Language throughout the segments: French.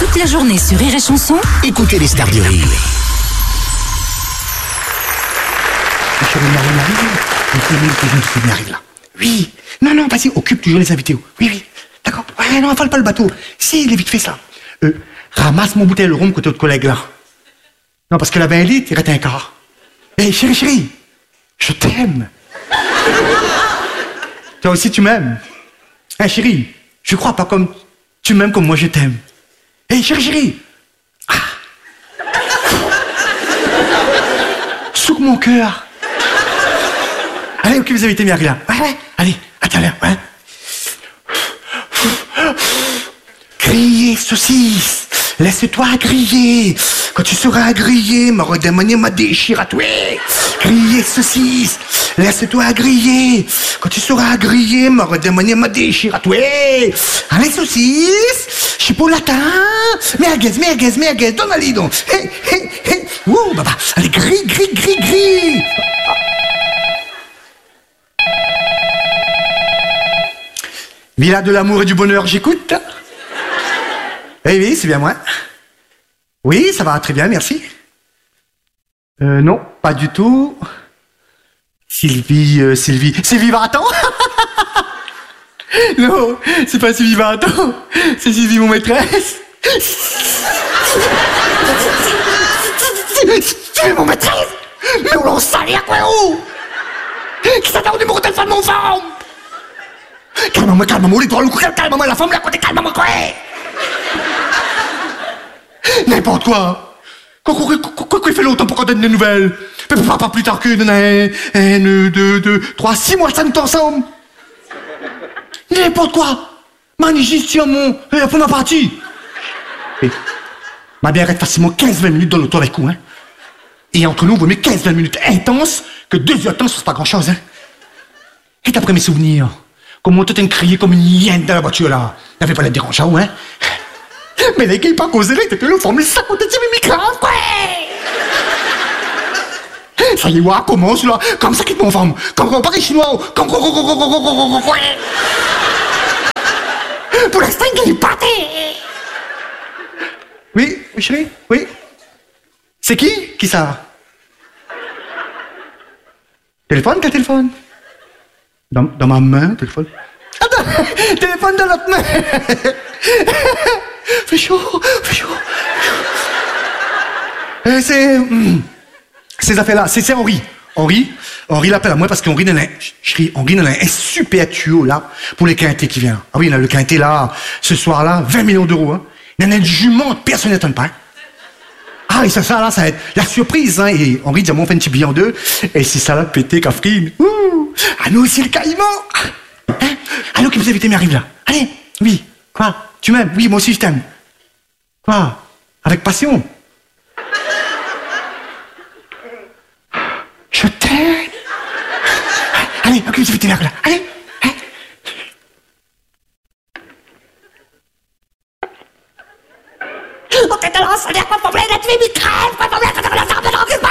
Toute la journée sur Rire et Chanson. Écoutez les stars du rire. Marie arrive là. Oui. Non, vas-y, occupe toujours les invités. Oui. D'accord. Ouais, non, avale pas le bateau. Si, il est vite fait ça. Ramasse mon bouteille de rhum côté de collègue là. Non, parce que la 20 litres, il reste un quart. Hé, chérie, je t'aime. Toi aussi, tu m'aimes. Hé, chérie, je crois pas comme tu m'aimes comme moi je t'aime. Hé, chérie. Souque mon cœur. Allez, ok, vous invitez Marie là. Ouais. Allez, attends là, ouais. Griller, saucisse. Laisse-toi griller. Quand tu seras grillé, me redemander ma déchire à toi. Griller, saucisse. Laisse-toi griller. Quand tu seras grillé, me redemander ma déchire à toi. Allez, saucisse. Chipolatin. Merguez. Donne-la donc. Hé. Ouh, baba. Allez, grille. Villa de l'amour et du bonheur, j'écoute. Oui, c'est bien moi. Oui, ça va très bien, merci. Non, pas du tout. Sylvie Vartan. Non, c'est pas Sylvie Vartan, c'est Sylvie mon maîtresse. Sylvie mon maîtresse. Mais où l'on salaire quoi où? Qui s'attend au numéro de téléphone mon femme? Calme-moi, les droits, calme-moi, la femme là côté, calme-moi quoi. N'importe quoi. Quoi il fait longtemps pour qu'on donne des nouvelles? Pas plus tard que 2, 3, 6 mois, ça nous est ensemble. N'importe quoi. Magnifique, pour ma partie. Ma bière reste facilement 15-20 minutes dans l'auto avec vous, hein. Et entre nous, vous mettez 15-20 minutes intenses que 2 heures de temps, c'est pas grand-chose, hein. Et d'après mes souvenirs, comment toi t'es crié comme une hyène dans la voiture, là. N'avait pas l'air dérangeant, hein. Mais les gars, pas causé là, t'es que le formule ça côté de mes microbes, quoi. Ça y est, ouais, commence là, comme ça quitte mon femme, comme pas les chinois, comme pour l'instant, il est pâté. Oui, chérie, oui. C'est qui ça? Téléphone, quel téléphone? Dans ma main, téléphone. Attends, téléphone dans l'autre main. Fait chaud. Ces affaires-là, c'est Henri. Henri l'appelle à moi parce qu'Henri Henri a un super tuyau là pour les quintés qui viennent. Ah oui, il a le quinté là, ce soir-là, 20 millions d'euros. Hein. Il y en a une jument, personne n'étonne pas. Hein. Ah, et ça là, ça va être la surprise. Hein. Et Henri dit, on fait un petit billet en deux. Et c'est ça là, pété, Catherine. Ouh, ah nous aussi le caïman. Hein? Allô, qui vous invitez m'arrive là. Allez, oui, quoi? Tu m'aimes? Oui, moi aussi je t'aime. Quoi? Avec passion. Je t'aime. Allez, ok, je vais t'aider là. Allez. Hein? Ok, t'as lancé, ça dire quoi problème, là, tu es mi-crève, quoi problème, quand t'as la sarde de l'angle,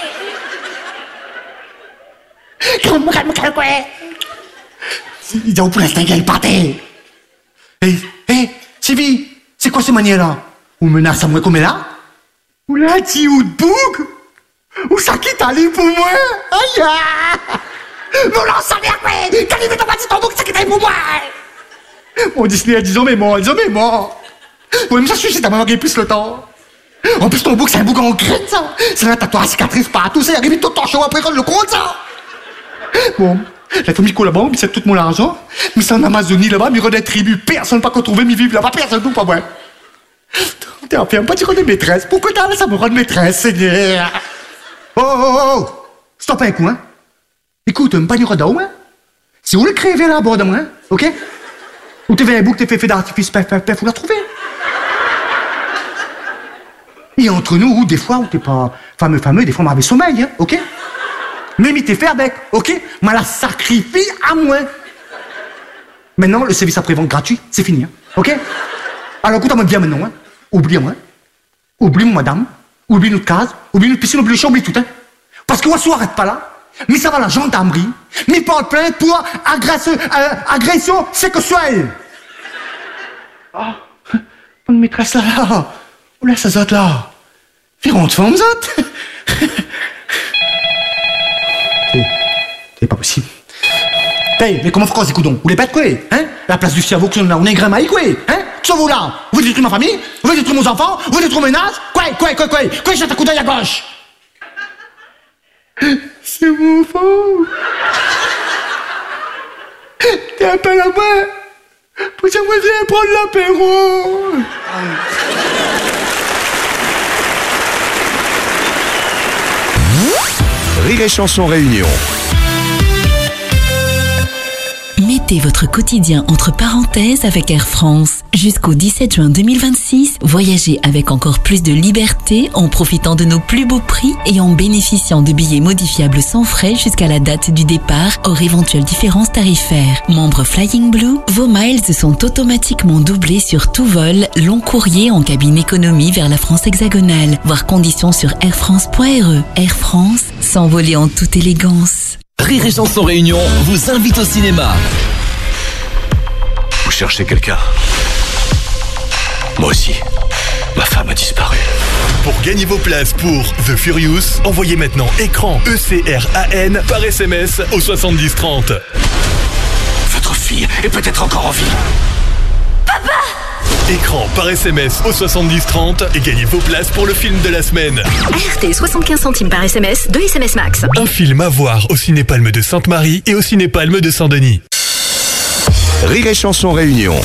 Calme, quoi. Il dit, pour l'instant, il est parti. Hé, Sylvie, c'est quoi ces manières-là? Ou menace à moi comme elle là? Ou là, tu ou de bouc? Ou ça qui t'allie pour moi? Aïe! Mais on lance ça bien, quoi! Quand il met ton bouc, ça qui t'allie pour moi! Mon Disney, disons mais moi. Oui, mais ça suffit, t'as manqué plus le temps. En plus, ton bouc, c'est un bouc en graine, ça. C'est là, t'as toi, cicatrice partout, ça arrive tout ton show après, le compte, ça. Bon. La famille là-bas, mais c'est tout mon argent. Mais c'est en Amazonie là-bas, mais il y a des tribus. Personne pas qu'on trouve, mais vivre là-bas, personne, tout pas moi. T'es enfermé, pas dire qu'on est maîtresse. Pourquoi t'as ça me rend maîtresse, Seigneur? Oh! Stop un coup, hein. Écoute, pas du rodon, hein. Si vous le crèvez là-bas de moi, hein, ok? Ou t'es un bouc, t'es fait d'artifice, faut la trouver. Et entre nous, des fois, où t'es pas fameux, des fois, on m'avait sommeil, hein, ok? Même il t'est fait avec, ok? Mais la sacrifie à moi. Maintenant, le service après-vente gratuit, c'est fini, hein, ok? Alors écoute-moi bien maintenant, hein. Oublie-moi. Oublie-moi, madame. Oublie notre case. Oublie notre piscine, oublie le champ, oublie tout, hein. Parce que Wassou arrête pas là. Mais ça va la gendarmerie. Mais porte plainte pour agression sexuelle. Ah. On maîtresse là. On laisse ça autres là. Fais honte, femme, autres. C'est pas possible. Hey, mais comment faut causer coudon? Vous les bêtes quoi? Hein? La place du cerveau que on est grammaire quoi? Hein? Qui sont vous là? Vous détruisez ma famille? Vous détruisez mes enfants? Vous détruisez mes nages? Quoi, j'ai un coup d'œil à gauche? C'est mon faux. T'es appelé à moi? Pour ça, moi, je vais prendre l'apéro. Rire et Chanson Réunion. Mettez votre quotidien entre parenthèses avec Air France. Jusqu'au 17 juin 2026, voyagez avec encore plus de liberté en profitant de nos plus beaux prix et en bénéficiant de billets modifiables sans frais jusqu'à la date du départ hors éventuelle différence tarifaire. Membre Flying Blue, vos miles sont automatiquement doublés sur tout vol, long courrier en cabine économie vers la France hexagonale. Voir conditions sur airfrance.re. Air France, s'envoler en toute élégance. Rire et Chanson Réunion vous invite au cinéma. Vous cherchez quelqu'un? Moi aussi. Ma femme a disparu. Pour gagner vos places pour The Furious, envoyez maintenant écran ECRAN par SMS au 70 30. Votre fille est peut-être encore en vie. Écran par SMS au 70 30 et gagnez vos places pour le film de la semaine. RT 75 centimes par SMS, 2 SMS max. Un film à voir au Ciné-Palme de Sainte-Marie et au Ciné-Palme de Saint-Denis. Rire et Chanson Réunion.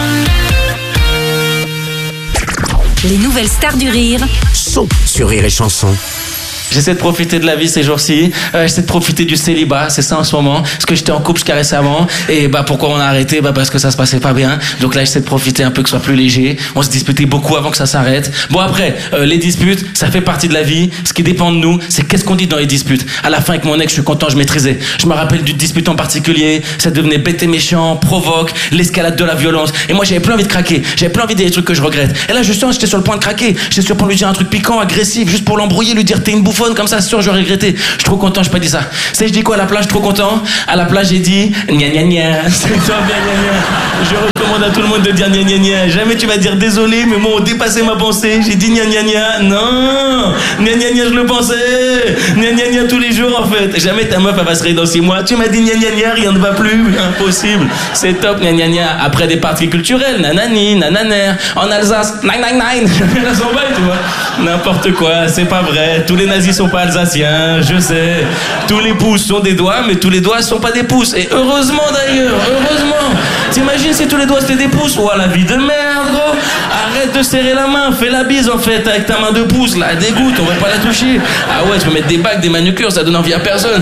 Les nouvelles stars du rire Sont sur Rire et Chanson. J'essaie de profiter de la vie ces jours-ci, j'essaie de profiter du célibat, c'est ça en ce moment, parce que j'étais en couple jusqu'à récemment, et pourquoi on a arrêté? Parce que ça se passait pas bien, donc là j'essaie de profiter un peu que ce soit plus léger, on se disputait beaucoup avant que ça s'arrête. Bon après, les disputes, ça fait partie de la vie, ce qui dépend de nous, c'est qu'est-ce qu'on dit dans les disputes. À la fin avec mon ex, je suis content, je maîtrisais. Je me rappelle d'une dispute en particulier, ça devenait bête et méchant, provoque, l'escalade de la violence, et moi j'avais plus envie de craquer, j'avais plus envie de dire des trucs que je regrette. Et là justement j'étais sur le point de craquer, j'étais sur le point de lui dire un truc piquant, agressif, juste pour l'embrouiller, lui dire t'es une bouffonne, comme ça, sûr, j'aurais regretté. Je suis trop content, j'ai pas dit ça. C'est, je dis quoi à la plage, trop content? À la plage, j'ai dit gna gna gna. C'est toi, bien gna gna. Je recommande à tout le monde de dire gna gna gna. Jamais tu vas dire désolé, mais moi, on dépassait ma pensée. J'ai dit gna gna gna. Non, gna gna gna, je le pensais. Gna gna gna tous les jours, en fait. Jamais ta meuf, elle va se réveiller dans 6 mois. Tu m'as dit gna gna gna, rien ne va plus. Impossible. C'est top, gna gna gna. Après des parties culturelles, nanani, nananer. En Alsace, nine nine nine. Elles s'en va, tu vois. N'importe quoi, c'est pas vrai. Tous les nazis sont pas alsaciens, je sais. Tous les pouces sont des doigts, mais tous les doigts sont pas des pouces. Et heureusement d'ailleurs, heureusement. T'imagines si tous les doigts c'était des pouces? Ouah, la vie de merde, gros. Arrête de serrer la main, fais la bise en fait avec ta main de pouce, là, dégoûte, on va pas la toucher. Ah ouais, tu peux mettre des bagues, des manucures, ça donne envie à personne.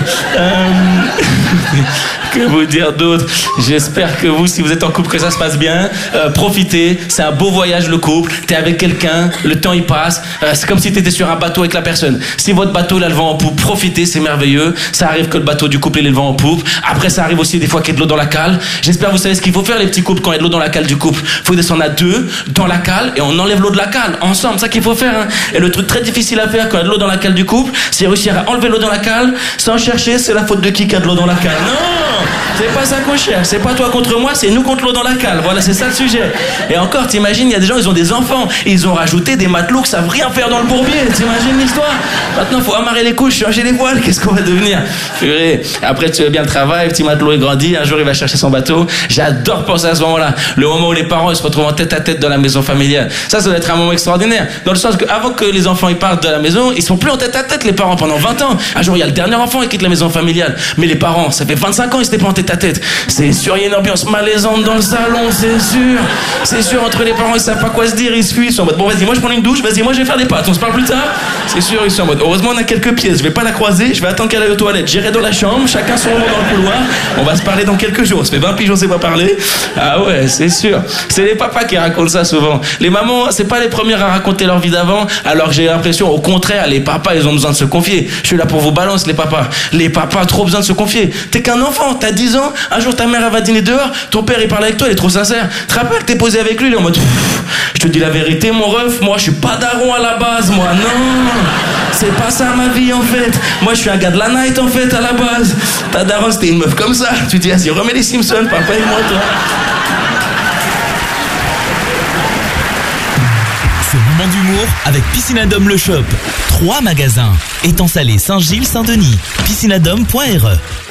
Que vous dire d'autre? J'espère que vous, si vous êtes en couple, que ça se passe bien. Profitez, c'est un beau voyage le couple. T'es avec quelqu'un, le temps il passe. C'est comme si t'étais sur un bateau avec la personne. Si votre bateau il a le vent en poupe, profitez, c'est merveilleux. Ça arrive que le bateau du couple il ait le vent en poupe. Après ça arrive aussi des fois qu'il y ait de l'eau dans la cale. J'espère que vous savez ce qu'il faut faire les petits couples quand il y a de l'eau dans la cale du couple. Faut descendre à 2 dans la cale et on enlève l'eau de la cale ensemble, c'est ça qu'il faut faire hein. Et le truc très difficile à faire quand il y a de l'eau dans la cale du couple, c'est réussir à enlever l'eau dans la cale sans chercher c'est la faute de qui a de l'eau dans la cale. Non, c'est pas ça qu'on cherche, c'est pas toi contre moi, c'est nous contre l'eau dans la cale. Voilà, c'est ça le sujet. Et encore, t'imagines, il y a des gens, ils ont des enfants, ils ont rajouté des matelots qui savent rien faire dans le bourbier. T'imagines l'histoire? Maintenant, faut amarrer les couches, changer les voiles, qu'est-ce qu'on va devenir? Purée. Après, tu fais bien le travail, petit matelot est grandi, un jour il va chercher son bateau. J'adore penser à ce moment-là, le moment où les parents ils se retrouvent en tête à tête dans la maison familiale. Ça doit être un moment extraordinaire, dans le sens qu'avant que les enfants ils partent de la maison, ils sont plus en tête à tête les parents pendant 20 ans. Un jour il y a le dernier enfant qui quitte la maison familiale, mais les parents, ça fait 25 ans ils étaient pas en tête à tête. C'est sûr, il y a une ambiance malaisante dans le salon, c'est sûr. C'est sûr, entre les parents ils savent pas quoi se dire, ils se fuient, ils sont en mode bon vas-y moi je prends une douche, vas-y moi je vais faire des pâtes, on se parle plus tard. C'est sûr, ils sont en mode heureusement on a quelques pièces, je vais pas la croiser, je vais attendre qu'elle aille aux toilettes, j'irai dans la chambre, chacun son moment dans le couloir, on va se parler dans quelques jours, ça fait 20 piges on s'est pas parlé. Ah ouais, c'est sûr. C'est les papas qui racontent ça souvent. Les mamans, c'est pas les premières à raconter leur vie d'avant, alors que j'ai l'impression, au contraire, les papas, ils ont besoin de se confier. Je suis là pour vous balancer, les papas. Les papas, trop besoin de se confier. T'es qu'un enfant, t'as 10 ans, un jour ta mère, elle va dîner dehors, ton père, il parle avec toi, il est trop sincère. Tu te rappelles, t'es posé avec lui, il est en mode, je te dis la vérité, mon ref, moi, je suis pas daron à la base, moi, non. C'est pas ça ma vie, en fait. Moi, je suis un gars de la night, en fait, à la base. Ta daron, c'était une meuf comme ça. Tu dis, vas-y, remets les Simpsons, papa et moi, toi. moment d'humour avec Piscinadome le Shop. 3 magasins. Étang Salé, Saint-Gilles, Saint-Denis. Piscinadome.re